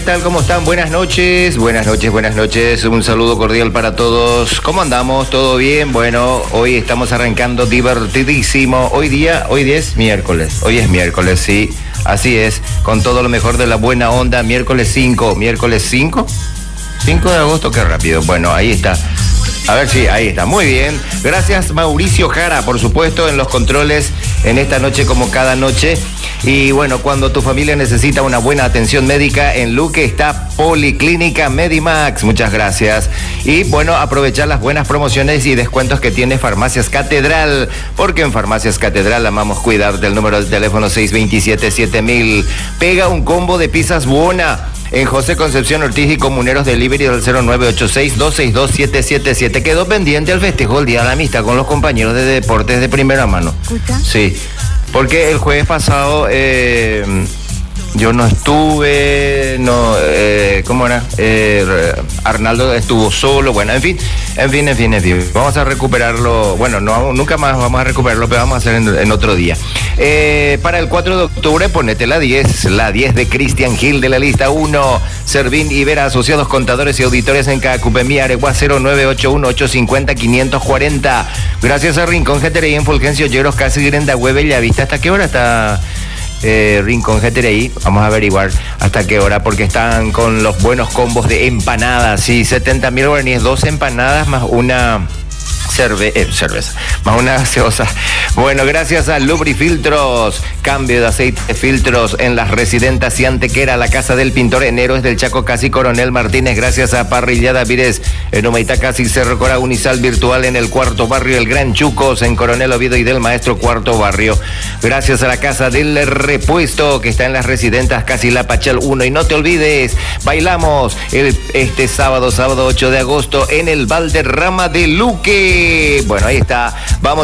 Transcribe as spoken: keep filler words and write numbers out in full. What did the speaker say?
¿Qué tal? ¿Cómo están? Buenas noches, buenas noches, buenas noches. Un saludo cordial para todos. ¿Cómo andamos? ¿Todo bien? Bueno, hoy estamos arrancando divertidísimo. Hoy día, hoy día es miércoles. Hoy es miércoles, sí. Así es, con todo lo mejor de la buena onda. Miércoles cinco. ¿Miércoles cinco? cinco de agosto, qué rápido. Bueno, ahí está. A ver si, sí, ahí está. Muy bien. Gracias, Mauricio Jara, por supuesto, en los controles en esta noche como cada noche. Y bueno, cuando tu familia necesita una buena atención médica, en Luque está Policlínica Medimax. Muchas gracias. Y bueno, aprovechar las buenas promociones y descuentos que tiene Farmacias Catedral, porque en Farmacias Catedral amamos cuidar. Del número de teléfono seis dos siete, siete mil. Pega un combo de pizzas Buona en José Concepción Ortiz y Comuneros Delivery del cero nueve ocho seis, dos seis dos, siete siete siete. Quedó pendiente el festejo el Día de la Amistad con los compañeros de deportes de primera mano. ¿Escucha? Sí, porque el jueves pasado eh, yo no estuve, no, eh, ¿cómo era? Eh, Arnaldo estuvo solo, bueno, en fin, en fin, en fin, en fin. Vamos a recuperarlo, bueno, no, nunca más vamos a recuperarlo, pero vamos a hacer en, en otro día. Eh, para el cuatro de octubre, ponete la diez, la diez de Cristian Gil de la lista uno, Servín Ibera, asociados contadores y auditores en Cacupemí, Areguá, cero nueve ocho uno, ocho cinco cero, quinientos cuarenta. Gracias a Rincón G T R I en Fulgencio, Lleros, Casi, Grenda, Hueve, Bellavista. ¿Hasta qué hora está eh, Rincón G T R I? Vamos a averiguar hasta qué hora, porque están con los buenos combos de empanadas. Sí, setenta mil guaraníes, dos empanadas más una Cerve eh, cerveza, más una gaseosa. Bueno, gracias a Lubrifiltros, cambio de aceite filtros en las Residentas y Antequera, la casa del pintor en Héroes del Chaco, Casi Coronel Martínez. Gracias a Parrillada Vires en Humaitá, Casi Cerro Cora, Unisal Virtual en el Cuarto Barrio, el Gran Chucos en Coronel Oviedo y del Maestro, Cuarto Barrio. Gracias a la casa del repuesto que está en las Residentas, Casi La Pachal uno. Y no te olvides, bailamos el, este sábado, sábado ocho de agosto en el Valderrama de Luque. Bueno, ahí está. Vamos